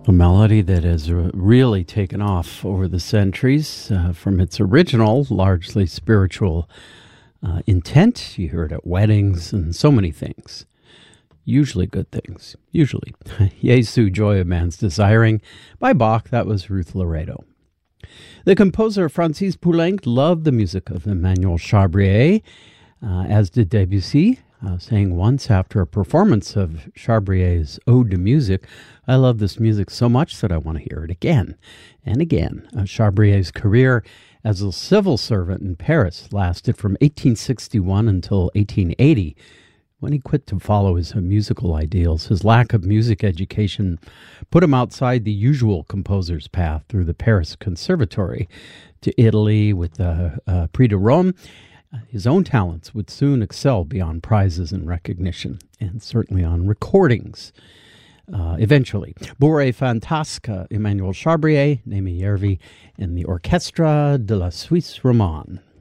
A melody that has really taken off over the centuries from its original, largely spiritual intent. You hear it at weddings and so many things. Usually good things. Usually. Jesu, Joy of Man's Desiring by Bach. That was Ruth Laredo. The composer Francis Poulenc loved the music of Emmanuel Chabrier, as did Debussy, saying once after a performance of Chabrier's Ode to Music, "I love this music so much that I want to hear it again and again." Chabrier's career as a civil servant in Paris lasted from 1861 until 1880, when he quit to follow his musical ideals. His lack of music education put him outside the usual composer's path through the Paris Conservatory to Italy with the Prix de Rome. His own talents would soon excel beyond prizes and recognition, and certainly on recordings. Eventually, Bourrée Fantasque, Emmanuel Chabrier, Némi Järvi, and the Orchestra de la Suisse Romande.